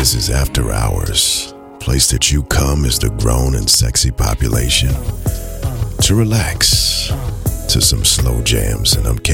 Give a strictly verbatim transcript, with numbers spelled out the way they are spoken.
This is After Hours, place that you come as the grown and sexy population to relax to some slow jams, and I'm K